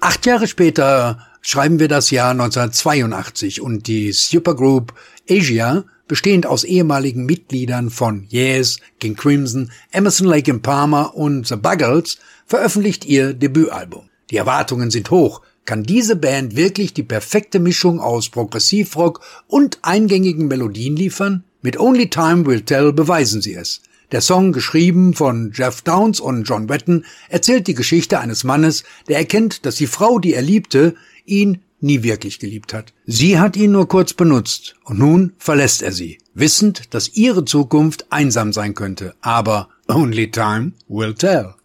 8 Jahre später schreiben wir das Jahr 1982 und die Supergroup Asia, bestehend aus ehemaligen Mitgliedern von Yes, King Crimson, Emerson, Lake and Palmer und The Buggles, veröffentlicht ihr Debütalbum. Die Erwartungen sind hoch. Kann diese Band wirklich die perfekte Mischung aus Progressivrock und eingängigen Melodien liefern? Mit Only Time Will Tell beweisen sie es. Der Song, geschrieben von Jeff Downes und John Wetton, erzählt die Geschichte eines Mannes, der erkennt, dass die Frau, die er liebte, ihn nie wirklich geliebt hat. Sie hat ihn nur kurz benutzt und nun verlässt er sie, wissend, dass ihre Zukunft einsam sein könnte. Aber Only Time Will Tell.